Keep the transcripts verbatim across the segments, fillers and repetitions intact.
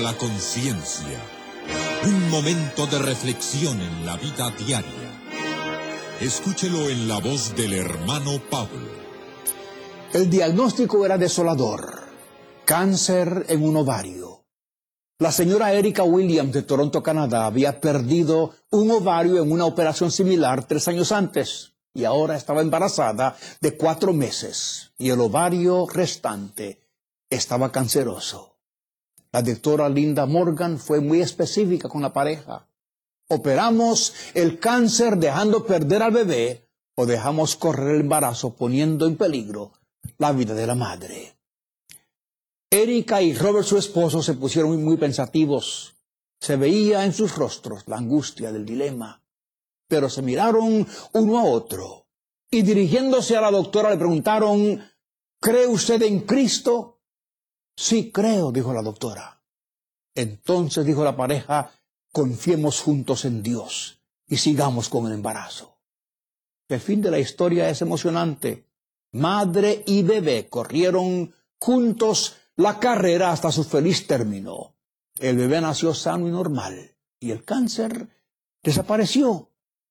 La conciencia, un momento de reflexión en la vida diaria. Escúchelo en la voz del hermano Pablo. El diagnóstico era desolador: cáncer en un ovario. La señora Erica Williams de Toronto, Canadá, había perdido un ovario en una operación similar tres años antes y ahora estaba embarazada de cuatro meses y el ovario restante estaba canceroso. La doctora Linda Morgan fue muy específica con la pareja. ¿Operamos el cáncer dejando perder al bebé o dejamos correr el embarazo poniendo en peligro la vida de la madre? Erica y Robert, su esposo, se pusieron muy, muy pensativos. Se veía en sus rostros la angustia del dilema. Pero se miraron uno a otro y dirigiéndose a la doctora le preguntaron: ¿cree usted en Cristo? Sí, creo, dijo la doctora. Entonces, dijo la pareja, confiemos juntos en Dios y sigamos con el embarazo. El fin de la historia es emocionante. Madre y bebé corrieron juntos la carrera hasta su feliz término. El bebé nació sano y normal y el cáncer desapareció.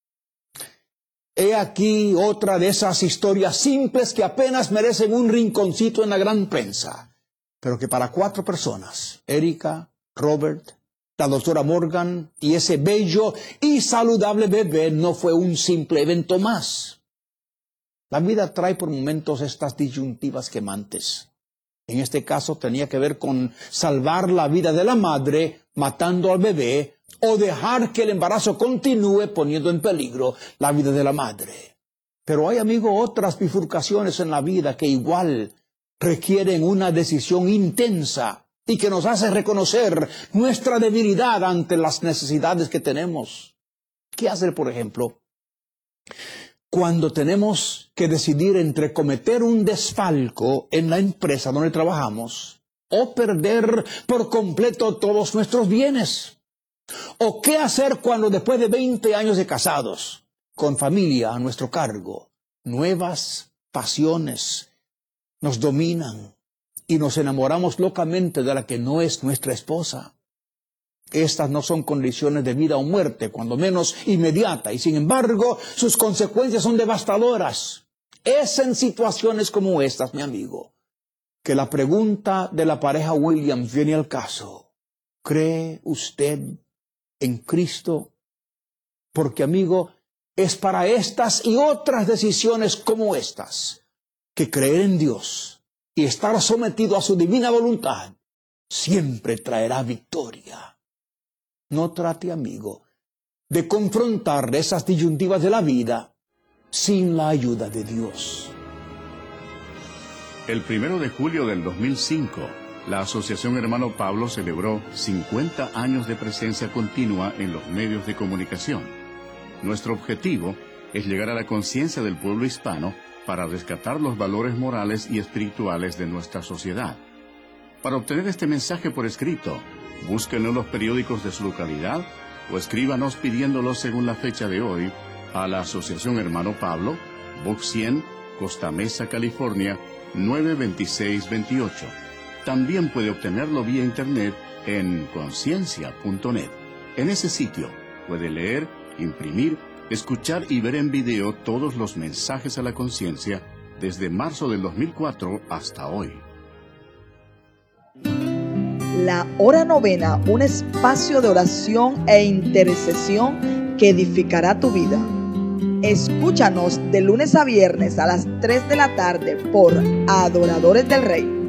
He aquí otra de esas historias simples que apenas merecen un rinconcito en la gran prensa, pero que para cuatro personas, Erica, Robert, la doctora Morgan y ese bello y saludable bebé, no fue un simple evento más. La vida trae por momentos estas disyuntivas quemantes. En este caso tenía que ver con salvar la vida de la madre matando al bebé o dejar que el embarazo continúe poniendo en peligro la vida de la madre. Pero hay, amigo, otras bifurcaciones en la vida que igual requieren una decisión intensa y que nos hace reconocer nuestra debilidad ante las necesidades que tenemos. ¿Qué hacer, por ejemplo, cuando tenemos que decidir entre cometer un desfalco en la empresa donde trabajamos o perder por completo todos nuestros bienes? ¿O qué hacer cuando después de veinte años de casados, con familia a nuestro cargo, nuevas pasiones nos dominan y nos enamoramos locamente de la que no es nuestra esposa? Estas no son condiciones de vida o muerte, cuando menos inmediata, y sin embargo, sus consecuencias son devastadoras. Es en situaciones como estas, mi amigo, que la pregunta de la pareja Williams viene al caso: ¿cree usted en Cristo? Porque, amigo, es para estas y otras decisiones como estas que creer en Dios y estar sometido a su divina voluntad siempre traerá victoria. No trate, amigo, de confrontar esas disyuntivas de la vida sin la ayuda de Dios. El primero de julio del dos mil cinco, la Asociación Hermano Pablo celebró cincuenta años de presencia continua en los medios de comunicación. Nuestro objetivo es llegar a la conciencia del pueblo hispano para rescatar los valores morales y espirituales de nuestra sociedad. Para obtener este mensaje por escrito, búsquenlo en los periódicos de su localidad o escríbanos pidiéndolo según la fecha de hoy a la Asociación Hermano Pablo, Box cien, Costa Mesa, California, nueve dos seis dos ocho. También puede obtenerlo vía internet en conciencia punto net. En ese sitio puede leer, imprimir, escuchar y ver en video todos los mensajes a la conciencia desde marzo del dos mil cuatro hasta hoy. La hora novena, un espacio de oración e intercesión que edificará tu vida. Escúchanos de lunes a viernes a las tres de la tarde por Adoradores del Rey.